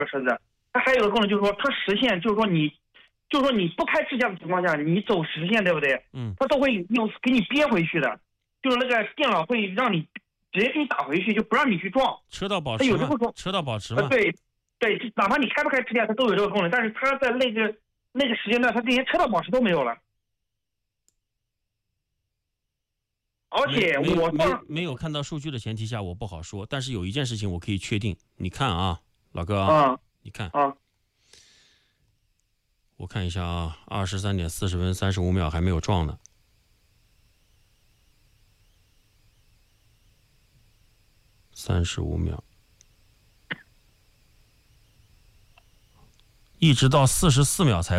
车子，它还有个功能就是说，它实现就是说你不开支架的情况下，你走实线，对不对？它都会给你憋回去的，就是那个电脑会让你直接给你打回去，就不让你去撞。 车道保持嘛，车道保持嘛。 对，哪怕你开不开支架，它都有这个功能，但是它在那个时间段，它这些车道保持都没有了。而且没有看到数据的前提下，我不好说。但是有一件事情我可以确定，你看啊，老哥啊，你看啊， 我看一下啊，23点40分35秒还没有撞呢。35秒，一直到44秒才